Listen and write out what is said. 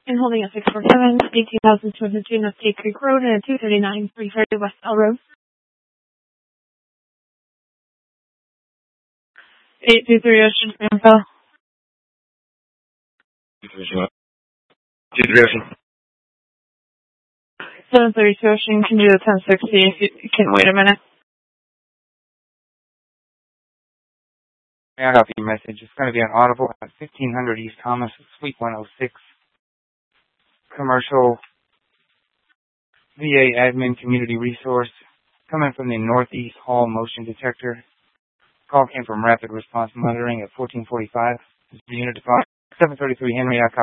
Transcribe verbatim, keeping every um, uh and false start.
and holding at six four seven, eighteen thousand two hundred two North State Creek Road and at two thirty-nine, three thirty West L Road. eight two three Ocean, Greenville. two three Ocean. seven thirty-two Ocean, can do the ten sixty if you can wait a minute. Yeah, I got the message. It's going to be on Audible at fifteen hundred East Thomas, Suite one oh six. Commercial V A Admin Community Resource. Coming from the Northeast Hall Motion Detector. Call came from Rapid Response Monitoring at fourteen forty-five. This is the unit department. seven thirty-three Henry. I